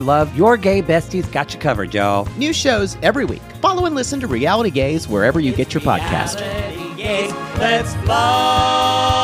Love, your gay besties got you covered, y'all. New shows every week. Follow and listen to Reality Gaze wherever you get your podcast. Reality Gaze, let's fly.